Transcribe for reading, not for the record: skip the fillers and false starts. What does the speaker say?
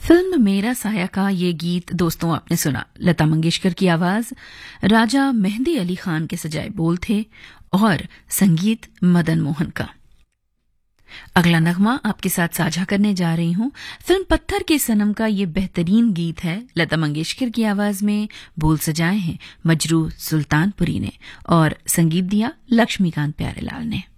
Film मेरा साया का ये गीत दोस्तों आपने सुना। लता मंगेशकर की आवाज, राजा मेहंदी अली खान के सजाए बोल थे और संगीत मदन मोहन का। अगला नगमा आपके साथ साझा करने जा रही हूं फिल्म पत्थर के सनम का ये बेहतरीन गीत है। लता मंगेशकर की आवाज में बोल सजाए हैं मजरू सुल्तानपुरी ने और संगीत दिया लक्ष्मीकांत प्यारेलाल ने।